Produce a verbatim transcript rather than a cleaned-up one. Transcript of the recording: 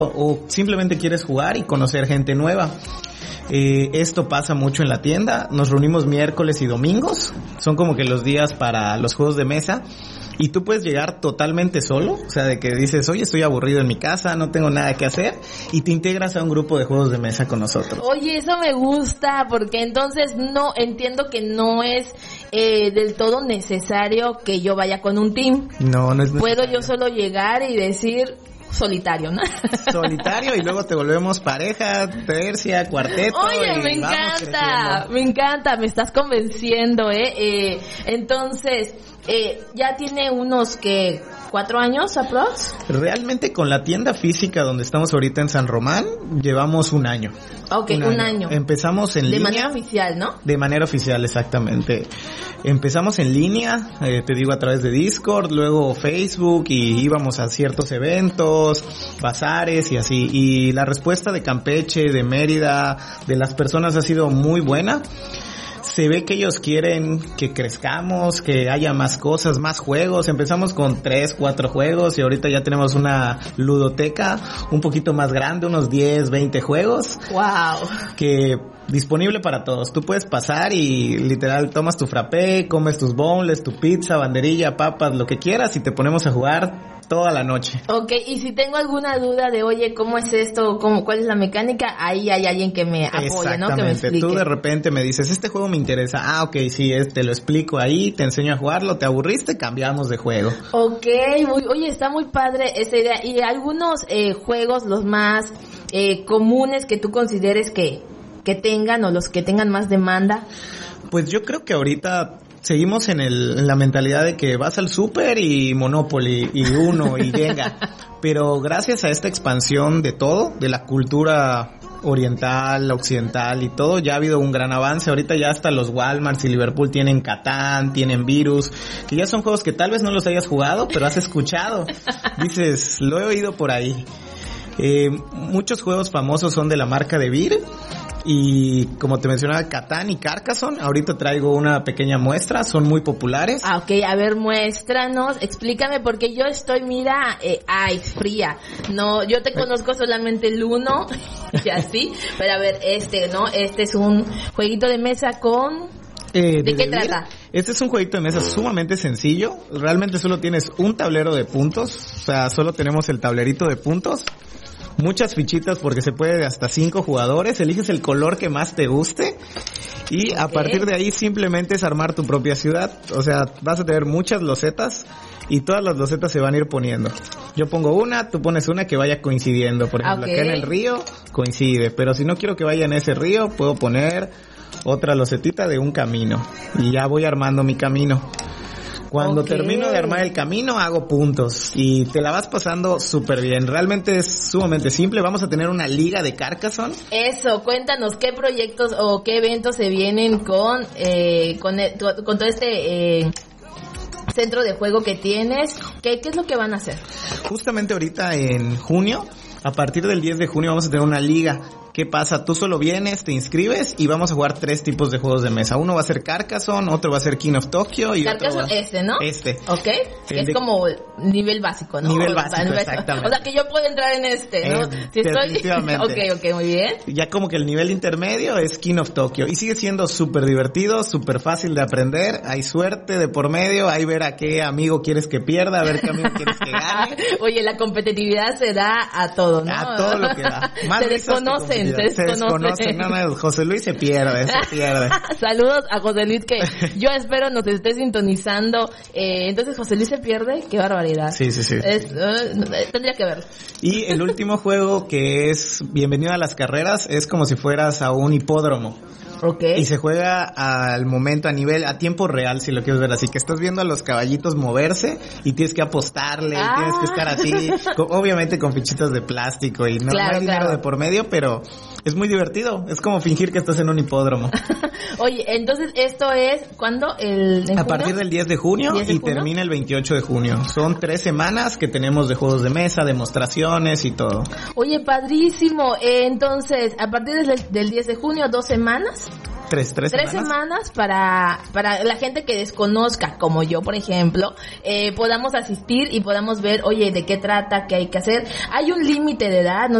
o simplemente quieres jugar y conocer gente nueva. Eh, esto pasa mucho en la tienda. Nos reunimos miércoles y domingos. Son como que los días para los juegos de mesa. Y tú puedes llegar totalmente solo. O sea, de que dices, oye, estoy aburrido en mi casa, no tengo nada que hacer. Y te integras a un grupo de juegos de mesa con nosotros. Oye, eso me gusta, porque entonces no, entiendo que no es eh, del todo necesario que yo vaya con un team. No, no es necesario. Puedo yo solo llegar y decir... solitario, ¿no? Solitario y luego te volvemos pareja, tercia, cuarteto. Oye, y me encanta, creciendo. me encanta, me estás convenciendo, ¿eh? eh entonces, eh, ya tiene unos que cuatro años, aprox. Realmente con la tienda física donde estamos ahorita en San Román, llevamos un año. Ok, un, un año. año. Empezamos en de línea. De manera oficial, ¿no? De manera oficial, exactamente. Empezamos en línea, eh, te digo, a través de Discord, luego Facebook, y íbamos a ciertos eventos, bazares y así. Y la respuesta de Campeche, de Mérida, de las personas ha sido muy buena. Se ve que ellos quieren que crezcamos, que haya más cosas, más juegos. Empezamos con tres, cuatro juegos y ahorita ya tenemos una ludoteca un poquito más grande, unos diez, veinte juegos. Wow. Que disponible para todos. Tú puedes pasar y literal tomas tu frappé, comes tus boneless, tu pizza, banderilla, papas, lo que quieras y te ponemos a jugar toda la noche. Ok, y si tengo alguna duda de, oye, ¿cómo es esto? ¿Cómo, cuál es la mecánica? Ahí hay alguien que me apoya, ¿no? Que me explique. Tú de repente me dices, este juego me interesa. Ah, ok, sí, es, te lo explico ahí, te enseño a jugarlo, te aburriste, cambiamos de juego. Ok, muy, oye, está muy padre esa idea. Y algunos eh, juegos, los más eh, comunes que tú consideres que, que tengan o los que tengan más demanda. Pues yo creo que ahorita... seguimos en, el, en la mentalidad de que vas al súper y Monopoly y Uno y Jenga, pero gracias a esta expansión de todo, de la cultura oriental, occidental y todo, ya ha habido un gran avance. Ahorita ya hasta los Walmarts y Liverpool tienen Catán, tienen Virus, que ya son juegos que tal vez no los hayas jugado, pero has escuchado. Dices, lo he oído por ahí. Eh, muchos juegos famosos son de la marca de Vir. Y como te mencionaba, Catán y Carcassonne, ahorita traigo una pequeña muestra, son muy populares. Ah, ok, a ver, muéstranos, explícame, porque yo estoy, mira, eh, ay, fría, no, yo te conozco solamente el uno, y así, pero a ver, este, ¿no? Este es un jueguito de mesa con... Eh, ¿De qué Vir. trata? Este es un jueguito de mesa sumamente sencillo, realmente solo tienes un tablero de puntos, o sea, solo tenemos el tablerito de puntos. Muchas fichitas porque se puede de hasta cinco jugadores, eliges el color que más te guste y a okay. partir de ahí simplemente es armar tu propia ciudad. O sea, vas a tener muchas losetas y todas las losetas se van a ir poniendo. Yo pongo una, tú pones una que vaya coincidiendo. Por ejemplo, okay. acá en el río coincide, pero si no quiero que vaya en ese río, puedo poner otra losetita de un camino y ya voy armando mi camino. Cuando okay. termino de armar el camino, hago puntos y te la vas pasando súper bien. Realmente es sumamente simple. Vamos a tener una liga de Carcassonne. Eso, cuéntanos qué proyectos o qué eventos se vienen con eh, con, con todo este eh, centro de juego que tienes. ¿Qué, ¿Qué es lo que van a hacer? Justamente ahorita en junio, a partir del diez de junio, vamos a tener una liga. ¿Qué pasa? Tú solo vienes, te inscribes y vamos a jugar tres tipos de juegos de mesa. Uno va a ser Carcassonne, otro va a ser King of Tokyo y Carcassonne otro va... este, ¿no? Este. Ok. Es de... como nivel básico, ¿no? Nivel básico, exactamente. O sea, que yo puedo entrar en este, ¿no? Eh, si estoy... definitivamente. Ok, ok, muy bien. Ya como que el nivel intermedio es King of Tokyo y sigue siendo súper divertido, súper fácil de aprender. Hay suerte de por medio, hay ver a qué amigo quieres que pierda, a ver qué amigo quieres que gane. Oye, la competitividad se da a todo, ¿no? A todo lo que da. Más se desconocen, se desconocen. No sé, no, no, José Luis se pierde, se pierde. Saludos a José Luis, que yo espero nos esté sintonizando. Eh, entonces, José Luis se pierde, qué barbaridad. Sí, sí, sí. Es, uh, tendría que verlo. Y el último juego, que es Bienvenido a las Carreras, es como si fueras a un hipódromo. Okay. Y se juega al momento, a nivel, a tiempo real, si lo quieres ver así, que estás viendo a los caballitos moverse y tienes que apostarle, ah. y tienes que estar así, con, obviamente con fichitas de plástico y no, claro, no hay dinero claro. de por medio, pero es muy divertido, es como fingir que estás en un hipódromo. Oye, entonces esto es, ¿cuándo? El, a partir del diez de junio ¿diez de y junio? Termina el veintiocho de junio. Son tres semanas que tenemos de juegos de mesa, demostraciones y todo. Oye, padrísimo. Eh, entonces, a partir del, del diez de junio, dos semanas. Tres, tres, tres semanas. semanas para, para la gente que desconozca, como yo, por ejemplo, eh, podamos asistir y podamos ver, oye, de qué trata, qué hay que hacer. Hay un límite de edad, no